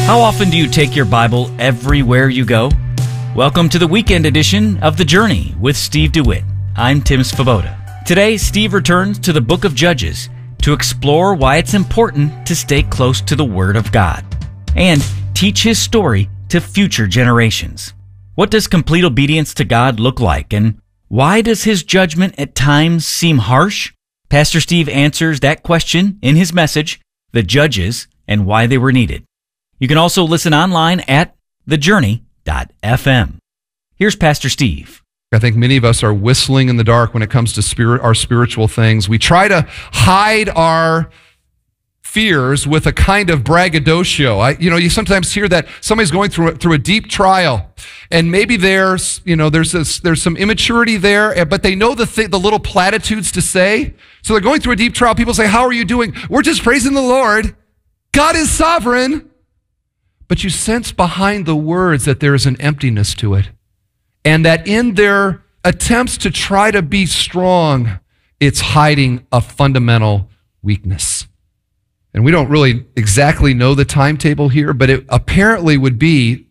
How often do you take your Bible everywhere you go? Welcome to the weekend edition of The Journey with Steve DeWitt. I'm Tim Svoboda. Today, Steve returns to the book of Judges to explore why it's important to stay close to the Word of God and teach his story to future generations. What does complete obedience to God look like, and why does his judgment at times seem harsh? Pastor Steve answers that question in his message, The Judges and Why They Were Needed. You can also listen online at thejourney.fm. Here's Pastor Steve. I think many of us are whistling in the dark when it comes to our spiritual things. We try to hide our fears with a kind of braggadocio. You sometimes hear that somebody's going through a deep trial, and maybe there's some immaturity there, but they know the little platitudes to say. So they're going through a deep trial. People say, "How are you doing?" "We're just praising the Lord. God is sovereign." But you sense behind the words that there is an emptiness to it, and that in their attempts to try to be strong, it's hiding a fundamental weakness. And we don't really exactly know the timetable here, but it apparently would be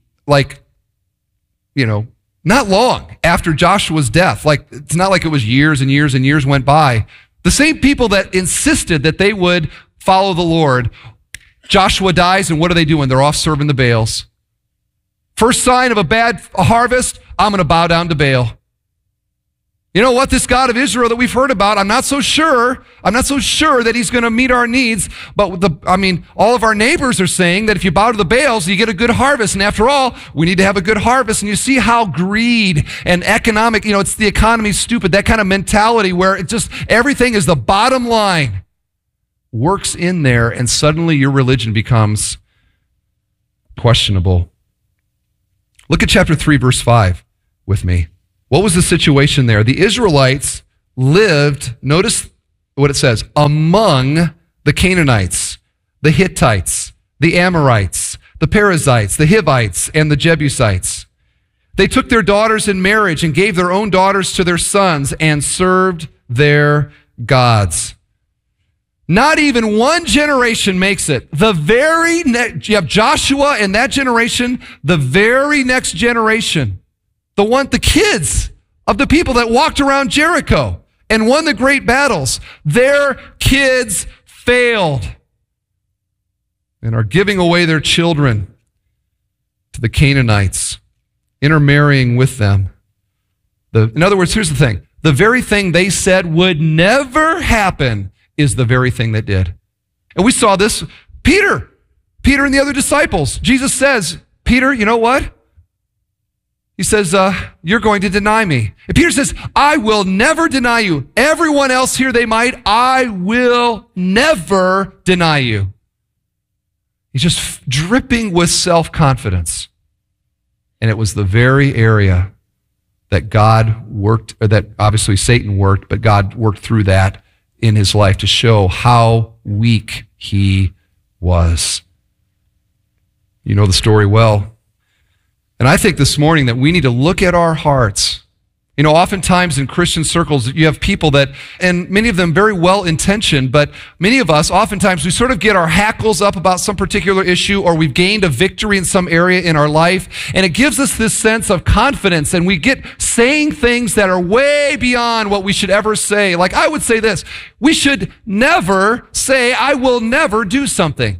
not long after Joshua's death. It's not like it was years and years and years went by. The same people that insisted that they would follow the Lord, Joshua dies, and what are they doing? They're off serving the Baals. First sign of a bad harvest, I'm going to bow down to Baal. You know what? This God of Israel that we've heard about, I'm not so sure that he's going to meet our needs. But all of our neighbors are saying that if you bow to the Baals, you get a good harvest. And after all, we need to have a good harvest. And you see how greed and economic, it's the economy's stupid, that kind of mentality where it just, everything is the bottom line, works in there, and suddenly your religion becomes questionable. Look at chapter 3, verse 5 with me. What was the situation there? The Israelites lived, notice what it says, among the Canaanites, the Hittites, the Amorites, the Perizzites, the Hivites, and the Jebusites. They took their daughters in marriage and gave their own daughters to their sons and served their gods. Not even one generation makes it. You have Joshua and that generation, the very next generation, the kids of the people that walked around Jericho and won the great battles, their kids failed and are giving away their children to the Canaanites, intermarrying with them. In other words, here's the thing. The very thing they said would never happen is the very thing that did. And we saw this. Peter and the other disciples. Jesus says, "Peter, you know what?" He says, "You're going to deny me." And Peter says, "I will never deny you." Everyone else here, they might. I will never deny you. He's just dripping with self-confidence. And it was the very area that God worked, or that obviously Satan worked, but God worked through that in his life to show how weak he was. You know the story well. And I think this morning that we need to look at our hearts. Oftentimes in Christian circles, you have people that, and many of them very well-intentioned, but many of us, oftentimes we sort of get our hackles up about some particular issue, or we've gained a victory in some area in our life, and it gives us this sense of confidence, and we get saying things that are way beyond what we should ever say. Like I would say this, we should never say, "I will never do something."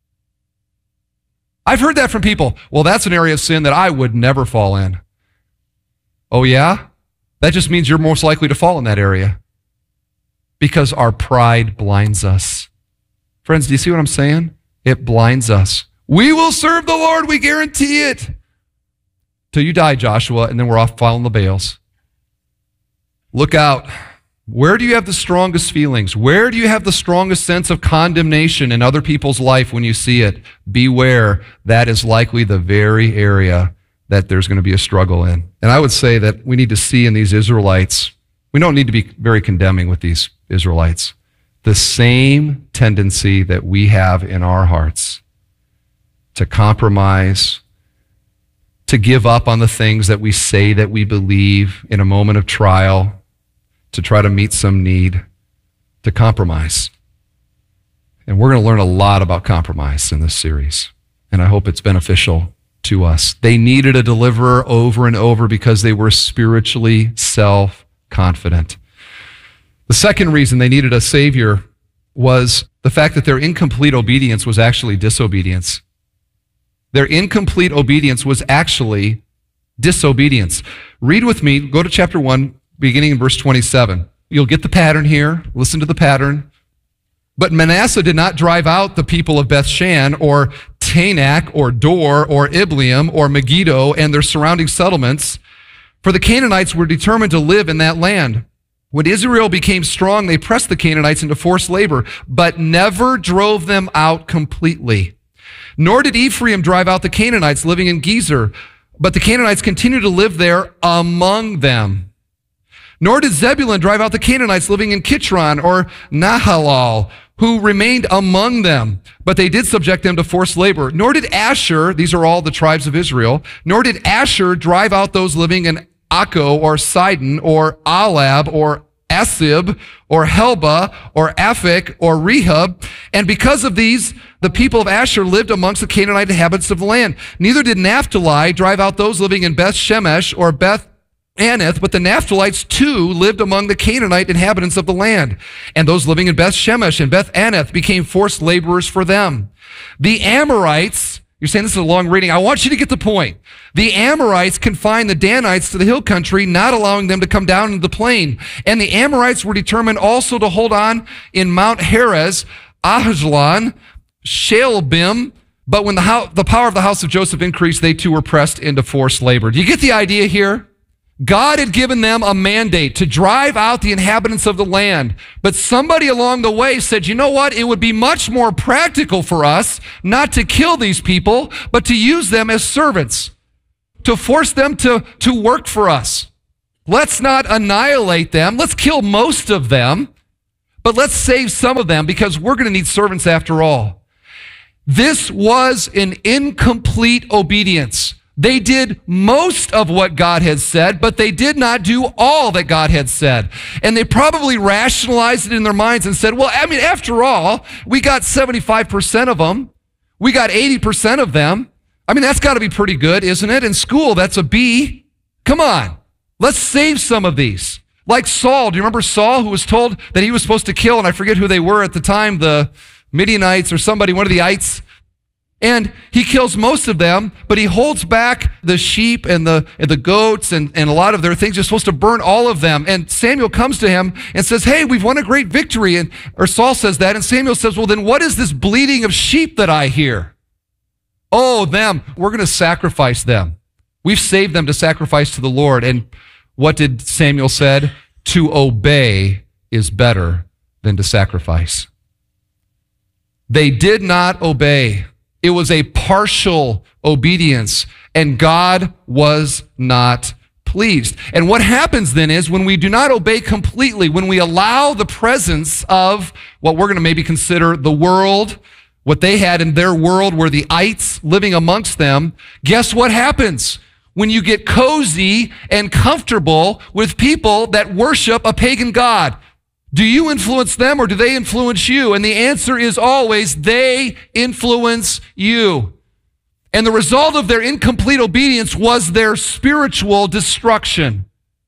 I've heard that from people. "Well, that's an area of sin that I would never fall in." Oh yeah? That just means you're most likely to fall in that area, because our pride blinds us. Friends, do you see what I'm saying? It blinds us. We will serve the Lord, we guarantee it. Till you die, Joshua, and then we're off following the Baals. Look out. Where do you have the strongest feelings? Where do you have the strongest sense of condemnation in other people's life when you see it? Beware, that is likely the very area that there's going to be a struggle in. And I would say that we need to see in these Israelites, we don't need to be very condemning with these Israelites, the same tendency that we have in our hearts to compromise, to give up on the things that we say that we believe in a moment of trial, to try to meet some need, to compromise. And we're going to learn a lot about compromise in this series. and I hope it's beneficial to us. They needed a deliverer over and over because they were spiritually self-confident. The second reason they needed a Savior was the fact that their incomplete obedience was actually disobedience. Their incomplete obedience was actually disobedience. Read with me, go to chapter 1, beginning in verse 27. You'll get the pattern here. Listen to the pattern. But Manasseh did not drive out the people of Bethshan or Tanakh or Dor or Ibleam or Megiddo and their surrounding settlements, for the Canaanites were determined to live in that land. When Israel became strong, they pressed the Canaanites into forced labor, but never drove them out completely. Nor did Ephraim drive out the Canaanites living in Gezer, but the Canaanites continued to live there among them. Nor did Zebulun drive out the Canaanites living in Kitron or Nahalal, who remained among them, but they did subject them to forced labor. Nor did Asher, these are all the tribes of Israel, nor did Asher drive out those living in Akko or Sidon or Alab or Asib or Helba or Aphek or Rehab. And because of these, the people of Asher lived amongst the Canaanite inhabitants of the land. Neither did Naphtali drive out those living in Beth Shemesh or Beth Anath, but the Naphtalites too lived among the Canaanite inhabitants of the land. And those living in Beth Shemesh and Beth Anath became forced laborers for them. The Amorites, you're saying this is a long reading. I want you to get the point. The Amorites confined the Danites to the hill country, not allowing them to come down into the plain. And the Amorites were determined also to hold on in Mount Heres, Ajalon, Shalbim. But when the power of the house of Joseph increased, they too were pressed into forced labor. Do you get the idea here? God had given them a mandate to drive out the inhabitants of the land. But somebody along the way said, you know what? It would be much more practical for us not to kill these people, but to use them as servants, to force them to work for us. Let's not annihilate them. Let's kill most of them, but let's save some of them because we're going to need servants after all. This was an incomplete obedience. They did most of what God had said, but they did not do all that God had said. And they probably rationalized it in their minds and said, well, I mean, after all, we got 75% of them. We got 80% of them. I mean, that's got to be pretty good, isn't it? In school, that's a B. Come on. Let's save some of these. Like Saul. Do you remember Saul, who was told that he was supposed to kill, and I forget who they were at the time, the Midianites or somebody, one of the ites. And he kills most of them, but he holds back the sheep and the goats and a lot of their things. You're supposed to burn all of them. And Samuel comes to him and says, hey, we've won a great victory. Or Saul says that. And Samuel says, well, then what is this bleating of sheep that I hear? Oh, them. We're going to sacrifice them. We've saved them to sacrifice to the Lord. And what did Samuel said? To obey is better than to sacrifice. They did not obey. It was a partial obedience, and God was not pleased. And what happens then is when we do not obey completely, when we allow the presence of what we're going to maybe consider the world, what they had in their world were the ites living amongst them, guess what happens? When you get cozy and comfortable with people that worship a pagan god, do you influence them or do they influence you? And the answer is always they influence you. And the result of their incomplete obedience was their spiritual destruction.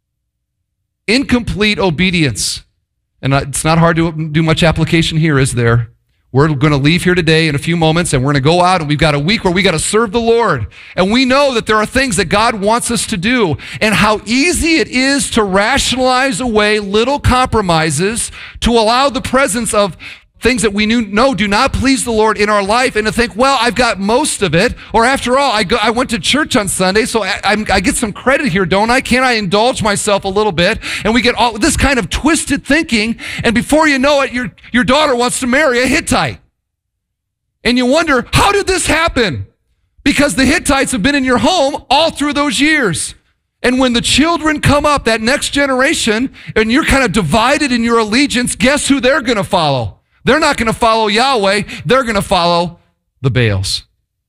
Incomplete obedience. And it's not hard to do much application here, is there? We're going to leave here today in a few moments, and we're going to go out, and we've got a week where we got to serve the Lord. And we know that there are things that God wants us to do, and how easy it is to rationalize away little compromises to allow the presence of things that we know do not please the Lord in our life, and to think, well, I've got most of it, or after all, I went to church on Sunday, so I get some credit here, don't I? Can't I indulge myself a little bit? And we get all this kind of twisted thinking, and before you know it, your daughter wants to marry a Hittite. And you wonder, how did this happen? Because the Hittites have been in your home all through those years. And when the children come up, that next generation, and you're kind of divided in your allegiance, guess who they're going to follow? They're not going to follow Yahweh. They're going to follow the Baals.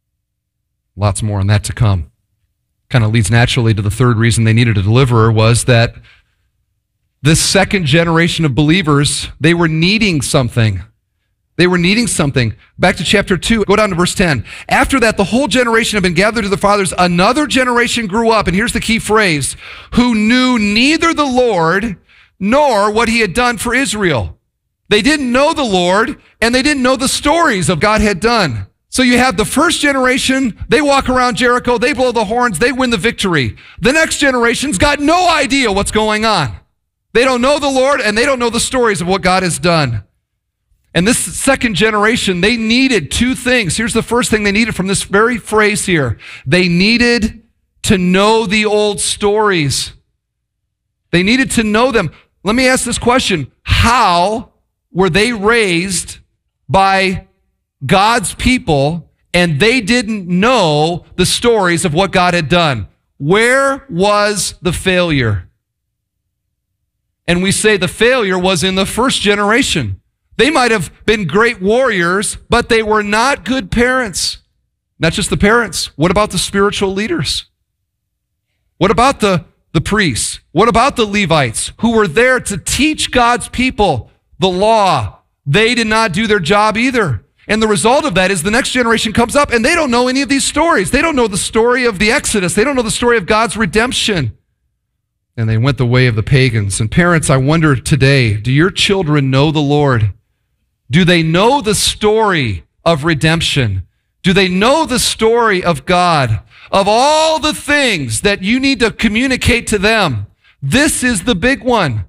Lots more on that to come. Kind of leads naturally to the third reason they needed a deliverer was that this second generation of believers, they were needing something. They were needing something. Back to chapter 2, go down to verse 10. After that, the whole generation had been gathered to the fathers. Another generation grew up, and here's the key phrase, who knew neither the Lord nor what he had done for Israel. They didn't know the Lord, and they didn't know the stories of God had done. So you have the first generation, they walk around Jericho, they blow the horns, they win the victory. The next generation's got no idea what's going on. They don't know the Lord, and they don't know the stories of what God has done. And this second generation, they needed two things. Here's the first thing they needed from this very phrase here. They needed to know the old stories. They needed to know them. Let me ask this question. How were they raised by God's people and they didn't know the stories of what God had done? Where was the failure? And we say the failure was in the first generation. They might have been great warriors, but they were not good parents. Not just the parents. What about the spiritual leaders? What about the priests? What about the Levites who were there to teach God's people the law? They did not do their job either. And the result of that is the next generation comes up and they don't know any of these stories. They don't know the story of the Exodus. They don't know the story of God's redemption. And they went the way of the pagans. And parents, I wonder today, do your children know the Lord? Do they know the story of redemption? Do they know the story of God? Of all the things that you need to communicate to them, this is the big one.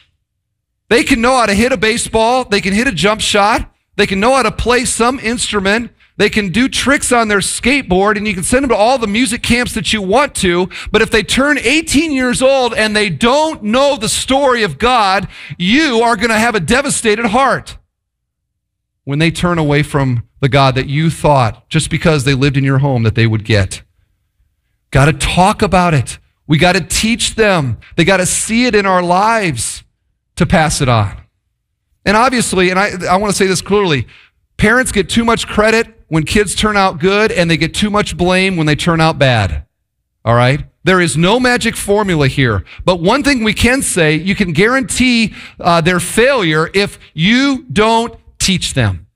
They can know how to hit a baseball. They can hit a jump shot. They can know how to play some instrument. They can do tricks on their skateboard, and you can send them to all the music camps that you want to. But if they turn 18 years old and they don't know the story of God, you are going to have a devastated heart when they turn away from the God that you thought, just because they lived in your home, that they would get. Got to talk about it. We got to teach them. They got to see it in our lives to pass it on. And obviously, and I want to say this clearly, parents get too much credit when kids turn out good, and they get too much blame when they turn out bad. All right? There is no magic formula here. But one thing we can say, you can guarantee their failure if you don't teach them.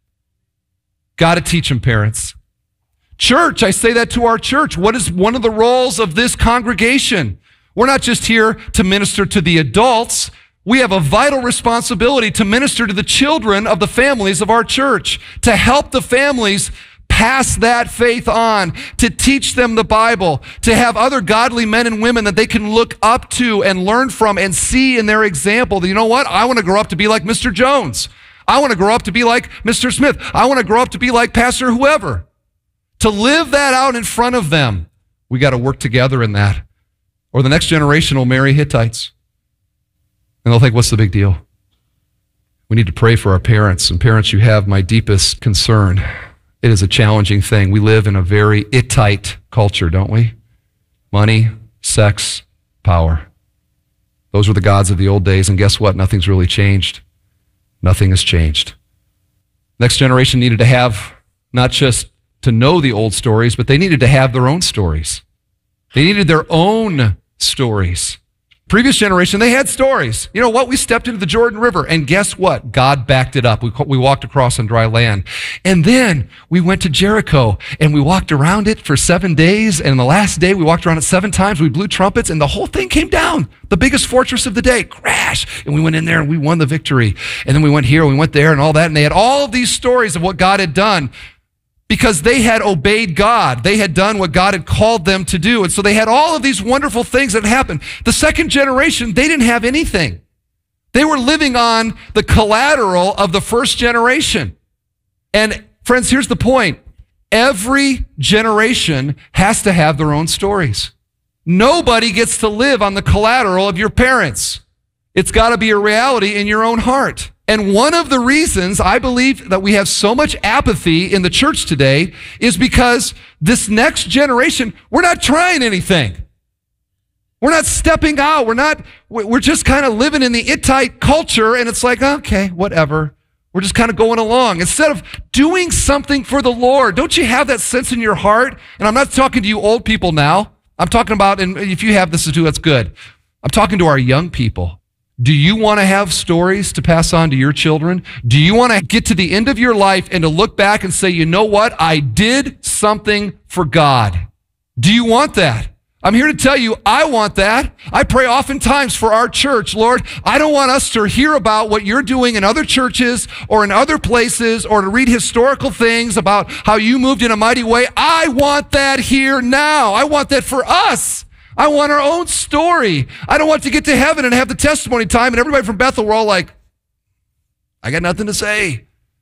Got to teach them, parents. Church, I say that to our church. What is one of the roles of this congregation? We're not just here to minister to the adults. We have a vital responsibility to minister to the children of the families of our church, to help the families pass that faith on, to teach them the Bible, to have other godly men and women that they can look up to and learn from and see in their example. You know what? I want to grow up to be like Mr. Jones. I want to grow up to be like Mr. Smith. I want to grow up to be like Pastor whoever. To live that out in front of them, we got to work together in that. Or the next generation will marry Hittites. And they'll think, what's the big deal? We need to pray for our parents. And parents, you have my deepest concern. It is a challenging thing. We live in a very Hittite culture, don't we? Money, sex, power. Those were the gods of the old days. And guess what? Nothing's really changed. Nothing has changed. Next generation needed to have not just to know the old stories, but they needed to have their own stories. They needed their own stories. Previous generation, they had stories. You know what? We stepped into the Jordan River, and guess what? God backed it up. We walked across on dry land. And then we went to Jericho, and we walked around it for 7 days, and the last day we walked around it 7 times. We blew trumpets, and the whole thing came down. The biggest fortress of the day, crash. And we went in there, and we won the victory. And then we went here, and we went there, and all that, and they had all of these stories of what God had done, because they had obeyed God. They had done what God had called them to do. And so they had all of these wonderful things that happened. The second generation, they didn't have anything. They were living on the collateral of the first generation. And friends, here's the point. Every generation has to have their own stories. Nobody gets to live on the collateral of your parents. It's got to be a reality in your own heart. And one of the reasons I believe that we have so much apathy in the church today is because this next generation, we're not trying anything. We're not stepping out. We're just kind of living in the Hittite culture, and it's like, okay, whatever. We're just kind of going along. Instead of doing something for the Lord, don't you have that sense in your heart? And I'm not talking to you old people now. I'm talking about, and if you have this too, that's good. I'm talking to our young people. Do you want to have stories to pass on to your children? Do you want to get to the end of your life and to look back and say, you know what? I did something for God. Do you want that? I'm here to tell you, I want that. I pray oftentimes for our church, Lord, I don't want us to hear about what you're doing in other churches or in other places or to read historical things about how you moved in a mighty way. I want that here now. I want that for us. I want our own story. I don't want to get to heaven and have the testimony time and everybody from Bethel, we're all like, I got nothing to say.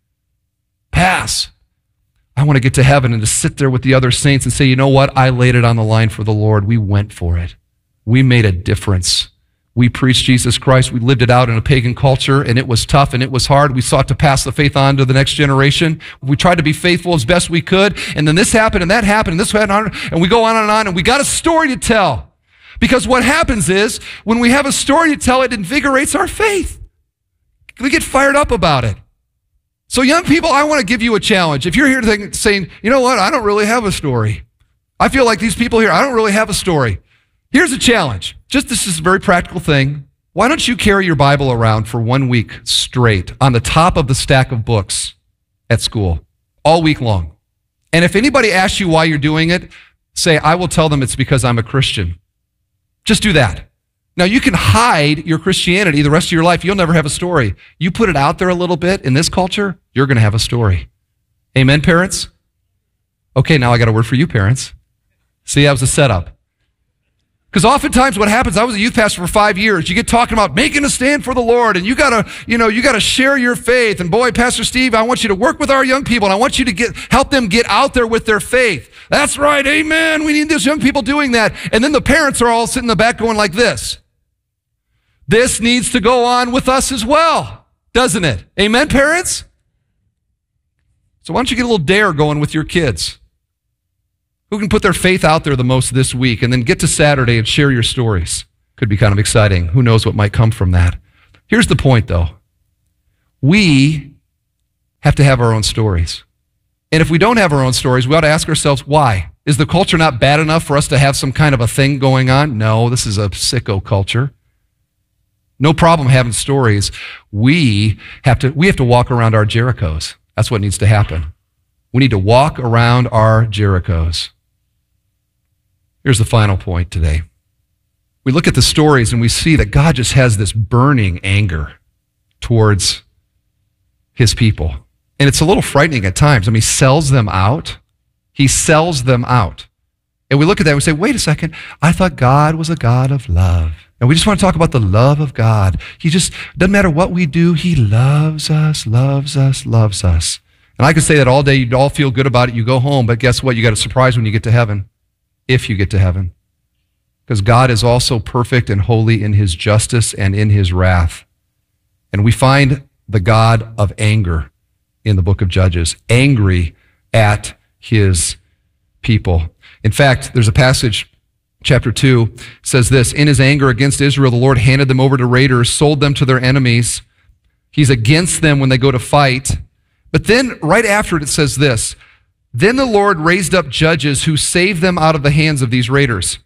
Pass. I want to get to heaven and to sit there with the other saints and say, you know what? I laid it on the line for the Lord. We went for it. We made a difference. We preached Jesus Christ. We lived it out in a pagan culture, and it was tough and it was hard. We sought to pass the faith on to the next generation. We tried to be faithful as best we could, and then this happened and that happened and this happened, and we go on, and we got a story to tell. Because what happens is, when we have a story to tell, it invigorates our faith. We get fired up about it. So young people, I want to give you a challenge. If you're here saying, you know what, I don't really have a story. I feel like these people here, I don't really have a story. Here's a challenge. This is a very practical thing. Why don't you carry your Bible around for 1 week straight on the top of the stack of books at school, all week long? And if anybody asks you why you're doing it, say, I will tell them it's because I'm a Christian. Just do that. Now, you can hide your Christianity the rest of your life. You'll never have a story. You put it out there a little bit in this culture, you're going to have a story. Amen, parents? Okay, now I got a word for you, parents. See, that was a setup. Because oftentimes what happens, I was a youth pastor for 5 years. You get talking about making a stand for the Lord, and you gotta share your faith. And boy, Pastor Steve, I want you to work with our young people, and I want you to help them get out there with their faith. That's right, amen. We need these young people doing that. And then the parents are all sitting in the back going like this. This needs to go on with us as well, doesn't it? Amen, parents? So why don't you get a little dare going with your kids? Who can put their faith out there the most this week and then get to Saturday and share your stories? Could be kind of exciting. Who knows what might come from that? Here's the point, though. We have to have our own stories. And if we don't have our own stories, we ought to ask ourselves, why? Is the culture not bad enough for us to have some kind of a thing going on? No, this is a sicko culture. No problem having stories. We have to walk around our Jerichos. That's what needs to happen. We need to walk around our Jerichos. Here's the final point today. We look at the stories and we see that God just has this burning anger towards his people. And it's a little frightening at times. I mean, he sells them out. He sells them out. And we look at that and we say, wait a second, I thought God was a God of love. And we just want to talk about the love of God. He just, doesn't matter what we do, he loves us, loves us, loves us. And I could say that all day, you'd all feel good about it, you go home, but guess what? You got a surprise when you get to heaven, if you get to heaven. Because God is also perfect and holy in his justice and in his wrath. And we find the God of anger in the book of Judges, angry at his people. In fact, there's a passage, chapter 2, says this, in his anger against Israel, the Lord handed them over to raiders, sold them to their enemies. He's against them when they go to fight. But then right after it says this, then the Lord raised up judges who saved them out of the hands of these raiders.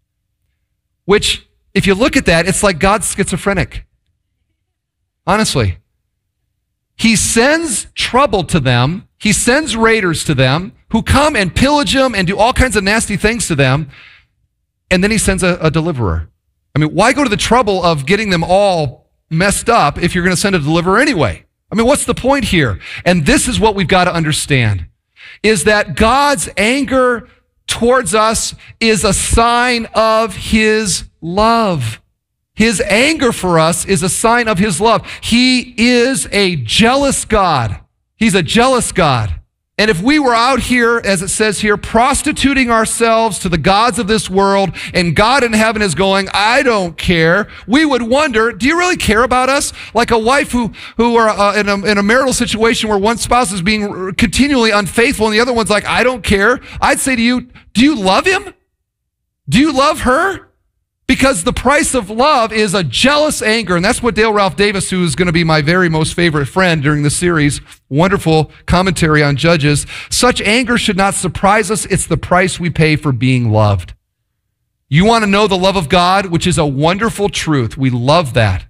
Which, if you look at that, it's like God's schizophrenic. Honestly. He sends trouble to them. He sends raiders to them who come and pillage them and do all kinds of nasty things to them. And then he sends a deliverer. I mean, why go to the trouble of getting them all messed up if you're going to send a deliverer anyway? I mean, what's the point here? And this is what we've got to understand, is that God's anger towards us is a sign of his love. His anger for us is a sign of his love. He is a jealous God. He's a jealous God. And if we were out here, as it says here, prostituting ourselves to the gods of this world, and God in heaven is going, I don't care, we would wonder, do you really care about us? Like a wife who are in a marital situation where one spouse is being continually unfaithful and the other one's like, I don't care. I'd say to you, do you love him? Do you love her? Because the price of love is a jealous anger. And that's what Dale Ralph Davis, who is going to be my very most favorite friend during the series, wonderful commentary on Judges. Such anger should not surprise us. It's the price we pay for being loved. You want to know the love of God, which is a wonderful truth. We love that.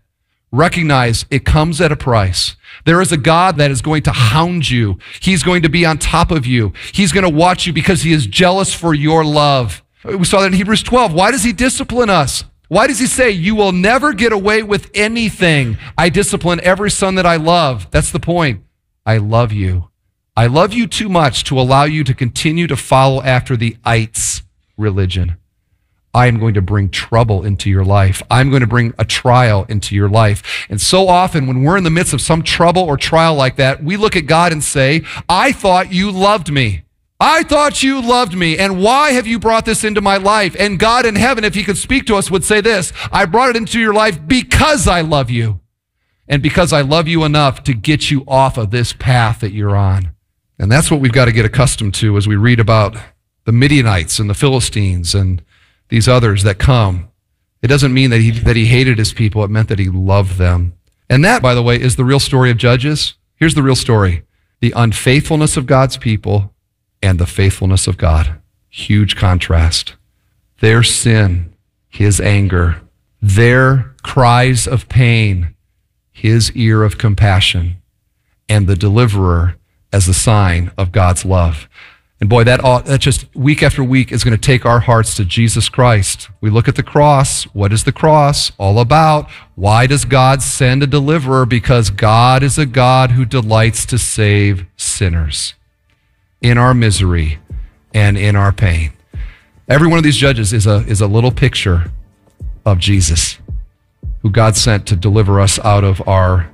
recognize it comes at a price. There is a God that is going to hound you. He's going to be on top of you. He's going to watch you because he is jealous for your love. We saw that in Hebrews 12. Why does he discipline us? Why does he say, you will never get away with anything? I discipline every son that I love. That's the point. I love you. I love you too much to allow you to continue to follow after the ites religion. I am going to bring trouble into your life. I'm going to bring a trial into your life. And so often when we're in the midst of some trouble or trial like that, we look at God and say, I thought you loved me. I thought you loved me. And why have you brought this into my life? And God in heaven, if he could speak to us, would say this, I brought it into your life because I love you. And because I love you enough to get you off of this path that you're on. And that's what we've got to get accustomed to as we read about the Midianites and the Philistines and these others that come. It doesn't mean that he hated his people. It meant that he loved them. And that, by the way, is the real story of Judges. Here's the real story. The unfaithfulness of God's people and the faithfulness of God. Huge contrast. Their sin, his anger. Their cries of pain, his ear of compassion. And the deliverer as the sign of God's love. And boy, that just week after week is going to take our hearts to Jesus Christ. We look at the cross. What is the cross all about? Why does God send a deliverer? Because God is a God who delights to save sinners in our misery and in our pain. Every one of these judges is a little picture of Jesus, who God sent to deliver us out of our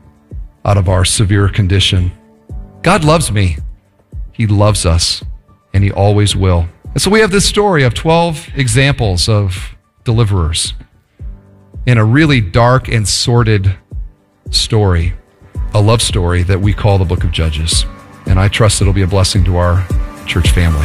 severe condition. God loves me. He loves us, and he always will. And so we have this story of 12 examples of deliverers in a really dark and sordid story, a love story that we call the Book of Judges. And I trust it'll be a blessing to our church family.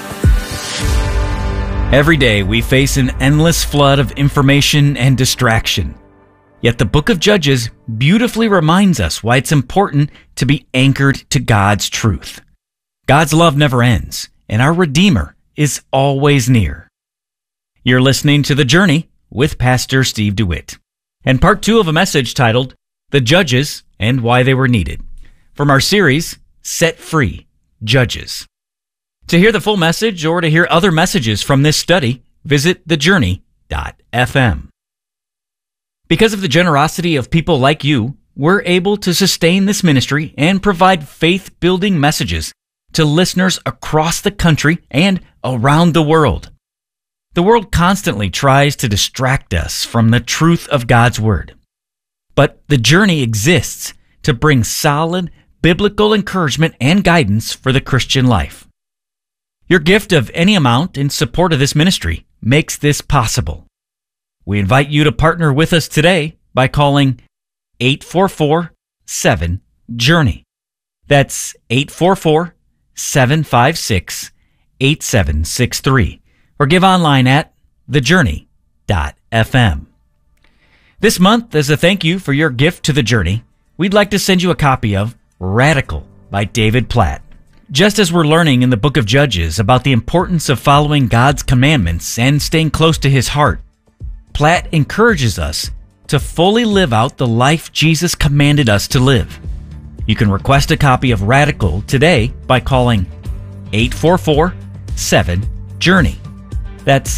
Every day we face an endless flood of information and distraction. Yet the Book of Judges beautifully reminds us why it's important to be anchored to God's truth. God's love never ends, and our Redeemer is always near. You're listening to The Journey with Pastor Steve DeWitt, and part 2 of a message titled, The Judges and Why They Were Needed, from our series, Set Free, Judges. To hear the full message or to hear other messages from this study, visit thejourney.fm. Because of the generosity of people like you, we're able to sustain this ministry and provide faith-building messages to listeners across the country and around the world. The world constantly tries to distract us from the truth of God's Word. But the journey exists to bring solid biblical encouragement and guidance for the Christian life. Your gift of any amount in support of this ministry makes this possible. We invite you to partner with us today by calling 844-7-JOURNEY. That's 844-756-8763. Or give online at thejourney.fm. This month, as a thank you for your gift to The Journey, we'd like to send you a copy of Radical by David Platt. Just as we're learning in the Book of Judges about the importance of following God's commandments and staying close to his heart, Platt encourages us to fully live out the life Jesus commanded us to live. You can request a copy of Radical today by calling 844-7-JOURNEY. That's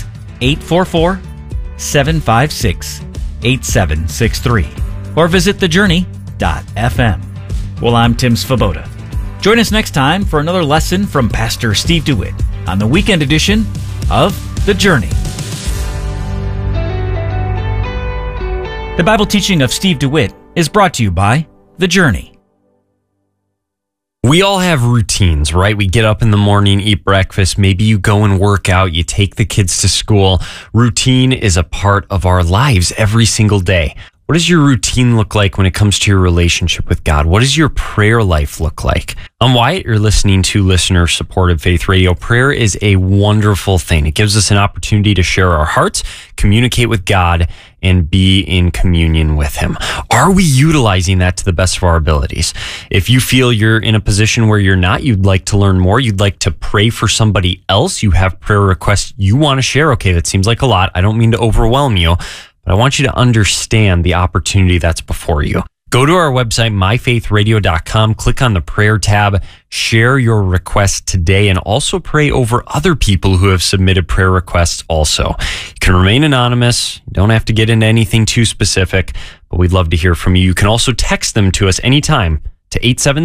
844-756-8763. Or visit thejourney.fm. Well, I'm Tim Svoboda. Join us next time for another lesson from Pastor Steve DeWitt on the weekend edition of The Journey. The Bible teaching of Steve DeWitt is brought to you by The Journey. We all have routines, right? We get up in the morning, eat breakfast, maybe you go and work out, you take the kids to school. Routine is a part of our lives every single day. What does your routine look like when it comes to your relationship with God? What does your prayer life look like? I'm Wyatt. You're listening to listener-supported Faith Radio. Prayer is a wonderful thing. It gives us an opportunity to share our hearts, communicate with God, and be in communion with him. Are we utilizing that to the best of our abilities? If you feel you're in a position where you're not, you'd like to learn more, you'd like to pray for somebody else, you have prayer requests you want to share, okay, that seems like a lot. I don't mean to overwhelm you. but I want you to understand the opportunity that's before you. Go to our website, myfaithradio.com, click on the prayer tab, share your request today, and also pray over other people who have submitted prayer requests also. You can remain anonymous. You don't have to get into anything too specific, but we'd love to hear from you. You can also text them to us anytime to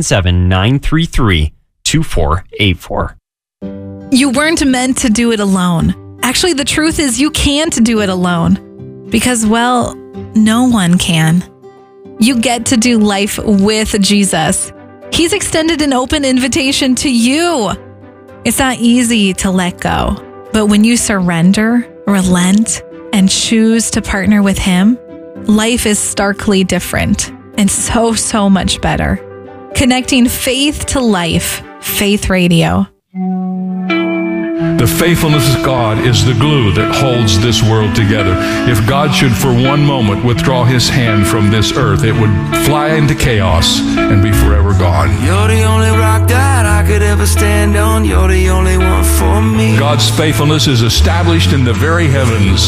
877-933-2484. You weren't meant to do it alone. Actually, the truth is you can't do it alone because, well, no one can. You get to do life with Jesus. He's extended an open invitation to you. It's not easy to let go, but when you surrender, relent, and choose to partner with Him, life is starkly different and so much better. Connecting faith to life, Faith Radio. The faithfulness of God is the glue that holds this world together. If God should for one moment withdraw His hand from this earth, it would fly into chaos and be forever gone. You're the only rock that I could ever stand on. You're the only one for me. God's faithfulness is established in the very heavens.